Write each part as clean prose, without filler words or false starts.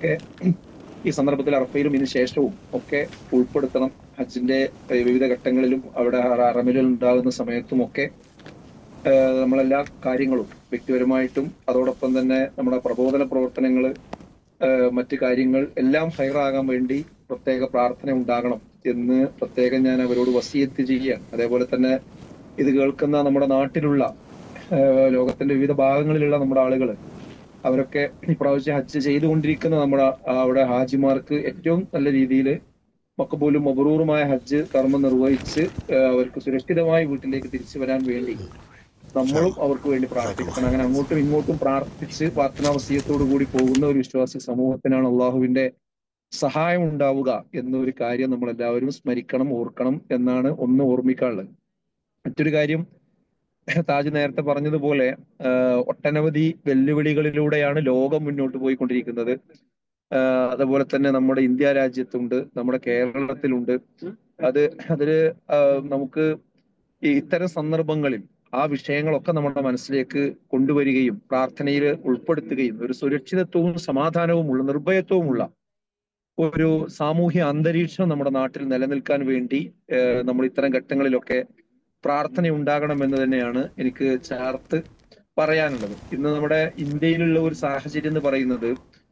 അതൊക്കെ ഈ സന്ദർഭത്തിൽ അറഫയിലും ഇതിനു ശേഷവും ഒക്കെ ഉൾപ്പെടുത്തണം. ഹജ്ജിന്റെ വിവിധ ഘട്ടങ്ങളിലും അവിടെ ഹറമിൽ ഉണ്ടാകുന്ന സമയത്തും ഒക്കെ നമ്മളെല്ലാ കാര്യങ്ങളും വ്യക്തിപരമായിട്ടും അതോടൊപ്പം തന്നെ നമ്മുടെ പ്രബോധന പ്രവർത്തനങ്ങൾ, മറ്റു കാര്യങ്ങൾ എല്ലാം ഹൈറാകാൻ വേണ്ടി പ്രത്യേക പ്രാർത്ഥന ഉണ്ടാകണം എന്ന് പ്രത്യേകം ഞാൻ അവരോട് വസിയത്ത് ചെയ്യുകയാണ്. അതേപോലെ തന്നെ ഇത് കേൾക്കുന്ന നമ്മുടെ നാട്ടിലുള്ള ലോകത്തിന്റെ വിവിധ ഭാഗങ്ങളിലുള്ള നമ്മുടെ ആളുകൾ, അവരൊക്കെ ഇപ്രാവശ്യം ഹജ്ജ് ചെയ്തുകൊണ്ടിരിക്കുന്ന നമ്മുടെ അവിടെ ഹാജിമാർക്ക് ഏറ്റവും നല്ല രീതിയിൽ മഖബൂലും മബ്റൂറുമായ ഹജ്ജ് കർമ്മം നിർവഹിച്ച് അവർക്ക് സുരക്ഷിതമായി വീട്ടിലേക്ക് തിരിച്ചു വരാൻ വേണ്ടി നമ്മളും അവർക്ക് വേണ്ടി പ്രാർത്ഥിക്കണം. അങ്ങനെ അങ്ങോട്ടും ഇങ്ങോട്ടും പ്രാർത്ഥിച്ച് പ്രാർത്ഥനാ വസിയത്തോടു കൂടി പോകുന്ന ഒരു വിശ്വാസി സമൂഹത്തിനാണ് അള്ളാഹുവിന്റെ സഹായം ഉണ്ടാവുക എന്നൊരു കാര്യം നമ്മൾ എല്ലാവരും സ്മരിക്കണം, ഓർക്കണം എന്നാണ് ഒന്ന് ഓർമ്മിക്കാനുള്ളത്. മറ്റൊരു കാര്യം, താജ് നേരത്തെ പറഞ്ഞതുപോലെ ഒട്ടനവധി വെല്ലുവിളികളിലൂടെയാണ് ലോകം മുന്നോട്ട് പോയിക്കൊണ്ടിരിക്കുന്നത്. അതുപോലെ തന്നെ നമ്മുടെ ഇന്ത്യ രാജ്യത്തുണ്ട്, നമ്മുടെ കേരളത്തിലുണ്ട്. അതില് നമുക്ക് ഇത്തരം സന്ദർഭങ്ങളിൽ ആ വിഷയങ്ങളൊക്കെ നമ്മുടെ മനസ്സിലേക്ക് കൊണ്ടുവരികയും പ്രാർത്ഥനയിൽ ഉൾപ്പെടുത്തുകയും ഒരു സുരക്ഷിതത്വവും സമാധാനവുമുള്ള നിർഭയത്വവുമുള്ള ഒരു സാമൂഹ്യ അന്തരീക്ഷം നമ്മുടെ നാട്ടിൽ നിലനിൽക്കാൻ വേണ്ടി നമ്മൾ ഇത്തരം ഘട്ടങ്ങളിലൊക്കെ പ്രാർത്ഥന ഉണ്ടാകണം എന്ന് തന്നെയാണ് എനിക്ക് ചേർത്ത് പറയാനുള്ളത്. ഇന്ന് നമ്മുടെ ഇന്ത്യയിലുള്ള ഒരു സാഹചര്യം എന്ന് പറയുന്നത്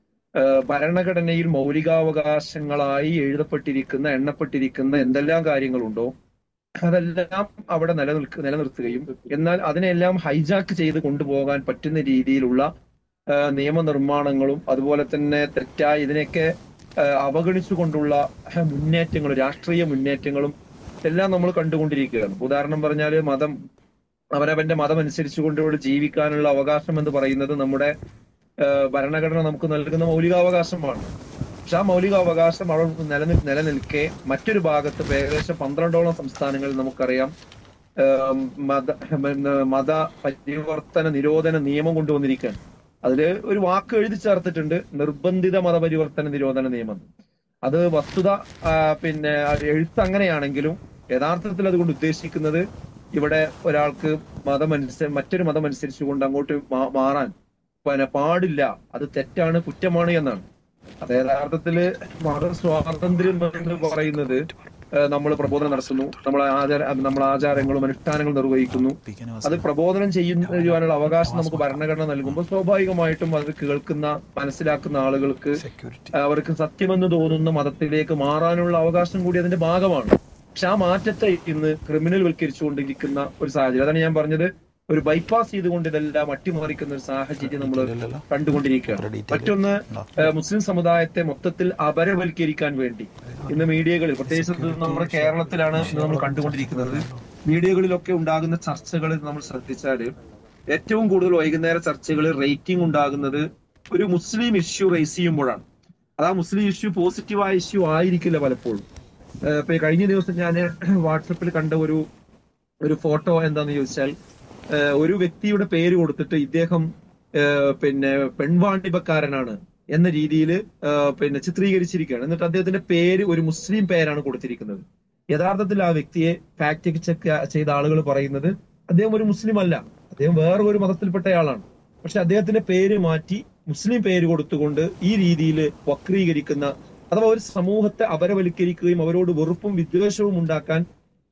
ഭരണഘടനയിൽ മൗലികാവകാശങ്ങളായി എണ്ണപ്പെട്ടിരിക്കുന്ന എന്തെല്ലാം കാര്യങ്ങളുണ്ടോ അതെല്ലാം അവിടെ നിലനിർത്തുകയും എന്നാൽ അതിനെല്ലാം ഹൈജാക്ക് ചെയ്ത് കൊണ്ടുപോകാൻ പറ്റുന്ന രീതിയിലുള്ള നിയമനിർമ്മാണങ്ങളും അതുപോലെ തന്നെ തെറ്റായ ഇതിനെയൊക്കെ അവഗണിച്ചുകൊണ്ടുള്ള മുന്നേറ്റങ്ങളും രാഷ്ട്രീയ മുന്നേറ്റങ്ങളും എല്ലാം നമ്മൾ കണ്ടുകൊണ്ടിരിക്കുകയാണ്. ഉദാഹരണം പറഞ്ഞാൽ അവനവന്റെ മതം അനുസരിച്ചുകൊണ്ട് ഇവിടെ ജീവിക്കാനുള്ള അവകാശം എന്ന് പറയുന്നത് നമ്മുടെ ഭരണഘടന നമുക്ക് നൽകുന്ന മൗലികാവകാശമാണ്. പക്ഷെ ആ മൗലികാവകാശം അവിടെ നിലനിൽക്കെ മറ്റൊരു ഭാഗത്ത് ഏകദേശം 12ഓളം സംസ്ഥാനങ്ങളിൽ നമുക്കറിയാം മത പരിവർത്തന നിരോധന നിയമം കൊണ്ടുവന്നിരിക്കുകയാണ്. അതില് ഒരു വാക്ക് എഴുതി ചേർത്തിട്ടുണ്ട്, നിർബന്ധിത മതപരിവർത്തന നിരോധന നിയമം. അത് വസ്തുത എഴുത്ത് അങ്ങനെയാണെങ്കിലും യഥാർത്ഥത്തിൽ അതുകൊണ്ട് ഉദ്ദേശിക്കുന്നത് ഇവിടെ ഒരാൾക്ക് മറ്റൊരു മതം അനുസരിച്ചുകൊണ്ട് അങ്ങോട്ട് മാറാൻ പാടില്ല, അത് തെറ്റാണ്, കുറ്റമാണ് എന്നാണ്. അത് യഥാർത്ഥത്തില് മതസ്വാതന്ത്ര്യം എന്ന് പറയുന്നത് നമ്മൾ പ്രബോധനം നടത്തുന്നു, നമ്മൾ ആചാരങ്ങളും അനുഷ്ഠാനങ്ങളും നിർവഹിക്കുന്നു. അത് പ്രബോധനം ചെയ്യാനുള്ള അവകാശം നമുക്ക് ഭരണഘടന നൽകുമ്പോൾ സ്വാഭാവികമായിട്ടും അത് കേൾക്കുന്ന മനസ്സിലാക്കുന്ന ആളുകൾക്ക് അവർക്ക് സത്യമെന്ന് തോന്നുന്ന മതത്തിലേക്ക് മാറാനുള്ള അവകാശം കൂടി അതിന്റെ ഭാഗമാണ്. പക്ഷെ ആ മാറ്റത്തെ ഇന്ന് ക്രിമിനൽ വൽക്കരിച്ചുകൊണ്ടിരിക്കുന്ന ഒരു സാഹചര്യം, അതാണ് ഞാൻ പറഞ്ഞത്, ഒരു ബൈപ്പാസ് ചെയ്തുകൊണ്ട് ഇതെല്ലാം അട്ടിമറിക്കുന്ന ഒരു സാഹചര്യം നമ്മൾ കണ്ടുകൊണ്ടിരിക്കുകയാണ്. മറ്റൊന്ന്, മുസ്ലിം സമുദായത്തെ മൊത്തത്തിൽ അപരവൽക്കരിക്കാൻ വേണ്ടി ഇന്ന് മീഡിയകളിൽ, പ്രത്യേകിച്ച് നമ്മുടെ കേരളത്തിലാണ് നമ്മൾ കണ്ടുകൊണ്ടിരിക്കുന്നത്, മീഡിയകളിലൊക്കെ ഉണ്ടാകുന്ന ചർച്ചകളിൽ നമ്മൾ ശ്രദ്ധിച്ചാൽ ഏറ്റവും കൂടുതൽ വൈകുന്നേര ചർച്ചകളിൽ റേറ്റിംഗ് ഉണ്ടാകുന്നത് ഒരു മുസ്ലിം ഇഷ്യൂ റേസ് ചെയ്യുമ്പോഴാണ്. അത് ആ മുസ്ലിം ഇഷ്യൂ പോസിറ്റീവായ ഇഷ്യൂ ആയിരിക്കില്ല പലപ്പോഴും. ഇപ്പൊ കഴിഞ്ഞ ദിവസം ഞാൻ വാട്സപ്പിൽ കണ്ട ഒരു ഫോട്ടോ എന്താന്ന് ചോദിച്ചാൽ, ഒരു വ്യക്തിയുടെ പേര് കൊടുത്തിട്ട് ഇദ്ദേഹം പെൺവാണിഭക്കാരനാണ് എന്ന രീതിയിൽ ചിത്രീകരിച്ചിരിക്കുകയാണ്. എന്നിട്ട് അദ്ദേഹത്തിന്റെ പേര് ഒരു മുസ്ലിം പേരാണ് കൊടുത്തിരിക്കുന്നത്. യഥാർത്ഥത്തിൽ ആ വ്യക്തിയെ ഫാക്ട് ചെക്ക് ചെയ്ത ആളുകൾ പറയുന്നത് അദ്ദേഹം ഒരു മുസ്ലിം അല്ല, അദ്ദേഹം വേറെ ഒരു മതത്തിൽപ്പെട്ടയാളാണ്. പക്ഷെ അദ്ദേഹത്തിന്റെ പേര് മാറ്റി മുസ്ലിം പേര് കൊടുത്തുകൊണ്ട് ഈ രീതിയിൽ വക്രീകരിക്കുന്ന, അഥവാ ഒരു സമൂഹത്തെ അപരവൽക്കരിക്കുകയും അവരോട് വെറുപ്പും വിദ്വേഷവും ഉണ്ടാക്കാൻ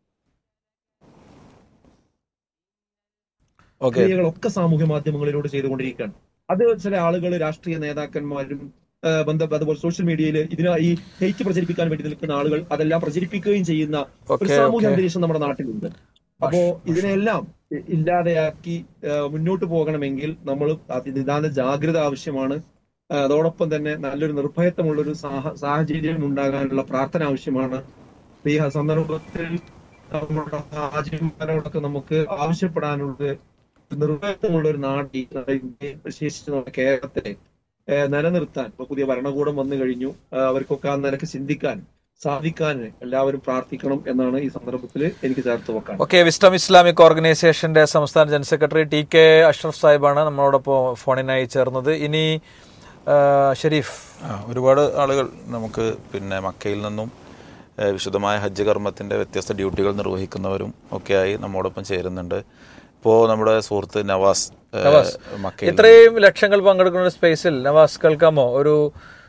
ക്രിയകളൊക്കെ സാമൂഹ്യ മാധ്യമങ്ങളിലൂടെ ചെയ്തുകൊണ്ടിരിക്കുകയാണ്. അത് ചില ആളുകൾ, രാഷ്ട്രീയ നേതാക്കന്മാരും അതുപോലെ സോഷ്യൽ മീഡിയയിൽ ഈ ഹെയ്റ്റ് പ്രചരിപ്പിക്കാൻ വേണ്ടി നിൽക്കുന്ന ആളുകൾ അതെല്ലാം പ്രചരിപ്പിക്കുകയും ചെയ്യുന്ന ഒരു സാമൂഹ്യ അന്തരീക്ഷം നമ്മുടെ നാട്ടിലുണ്ട്. അപ്പോ ഇതിനെല്ലാം ഇല്ലാതെയാക്കി മുന്നോട്ട് പോകണമെങ്കിൽ നമ്മൾ നിതാന്ത ജാഗ്രത ആവശ്യമാണ്. അതോടൊപ്പം തന്നെ നല്ലൊരു നിർഭയത്വമുള്ളൊരു സാഹചര്യം ഉണ്ടാകാനുള്ള പ്രാർത്ഥന ആവശ്യമാണ്. ഈ സന്ദർഭത്തിൽ നമ്മുടെ ഹാജിമാരോടൊക്കെ നമുക്ക് ആവശ്യപ്പെടാനുള്ളത് നിർഭയത്വമുള്ള ഒരു നാട്, വിശേഷിച്ച് നമ്മുടെ കേരളത്തെ നിലനിർത്താൻ പുതിയ ഭരണകൂടം വന്നു കഴിഞ്ഞു. അവർക്കൊക്കെ ആ നിലക്ക് ചിന്തിക്കാൻ സാധിക്കാൻ എല്ലാവരും പ്രാർത്ഥിക്കണം എന്നാണ് ഈ സന്ദർഭത്തിൽ എനിക്ക് ചേർത്ത് വെക്കാൻ. വിസ്ഡം ഇസ്ലാമിക് ഓർഗനൈസേഷന്റെ സംസ്ഥാന ജനറൽ സെക്രട്ടറി TK അഷ്റഫ് സാഹിബാണ് നമ്മളോടൊപ്പം ഫോണിനായി ചേർന്നത്. ഇനി ഷെരീഫ്, ഒരുപാട് ആളുകൾ നമുക്ക് മക്കയിൽ നിന്നും വിശുദ്ധമായ ഹജ്ജ് കർമ്മത്തിന്റെ വ്യത്യസ്ത ഡ്യൂട്ടികൾ നിർവഹിക്കുന്നവരും ഒക്കെയായി നമ്മോടൊപ്പം ചേരുന്നുണ്ട്. ഇപ്പോൾ നമ്മുടെ സുഹൃത്ത് നവാസ് ഇത്രയും ലക്ഷങ്ങൾ പങ്കെടുക്കുന്ന സ്പേസിൽ നവാസ് കേൾക്കാമോ? ഒരു